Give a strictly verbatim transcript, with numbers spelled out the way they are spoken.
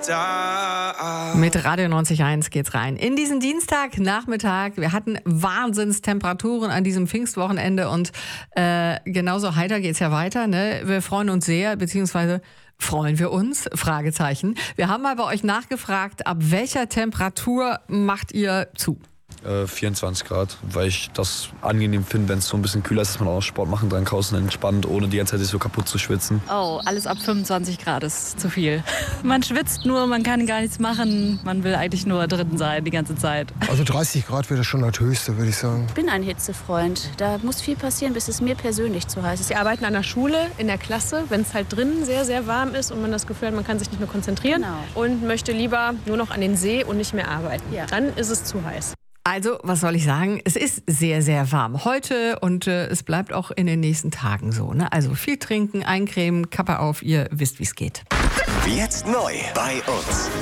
da. Mit Radio neunzig Komma eins geht's rein. In diesen Dienstagnachmittag. Wir hatten Wahnsinnstemperaturen an diesem Pfingstwochenende und äh, genauso heiter geht's ja weiter. Ne? Wir freuen uns sehr, beziehungsweise freuen wir uns? Fragezeichen. Wir haben mal bei euch nachgefragt, ab welcher Temperatur macht ihr zu? Äh, vierundzwanzig Grad, weil ich das angenehm finde, wenn es so ein bisschen kühler ist, dass man auch Sport machen kann, draußen entspannt, ohne die ganze Zeit sich so kaputt zu schwitzen. Oh, alles ab fünfundzwanzig Grad ist zu viel. Man schwitzt nur, man kann gar nichts machen, man will eigentlich nur drin sein die ganze Zeit. Also dreißig Grad wäre schon das Höchste, würde ich sagen. Ich bin ein Hitzefreund. Da muss viel passieren, bis es mir persönlich zu heiß ist. Wir arbeiten an der Schule, in der Klasse, wenn es halt drinnen sehr, sehr warm ist und man das Gefühl hat, man kann sich nicht mehr konzentrieren Genau. und möchte lieber nur noch an den See und nicht mehr arbeiten. Ja. Dann ist es zu heiß. Also, was soll ich sagen? Es ist sehr, sehr warm heute und äh, es bleibt auch in den nächsten Tagen so. Ne? Also viel trinken, eincremen, Kappe auf, ihr wisst, wie es geht. Jetzt neu bei uns.